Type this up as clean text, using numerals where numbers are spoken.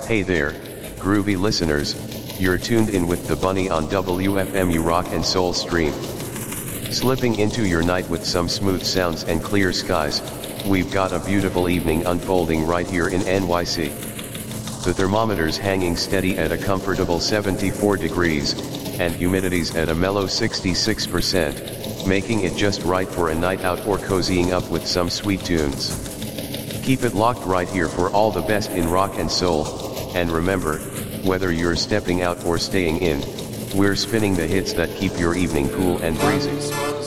Hey there, groovy listeners, you're tuned in with the Bunny on WFMU Rock and Soul Stream. Slipping into your night with some smooth sounds and clear skies, we've got a beautiful evening unfolding right here in NYC. The thermometer's hanging steady at a comfortable 74 degrees, and humidity's at a mellow 66%, making it just right for a night out or cozying up with some sweet tunes. Keep it locked right here for all the best in rock and soul, and remember, whether you're stepping out or staying in, we're spinning the hits that keep your evening cool and breezy.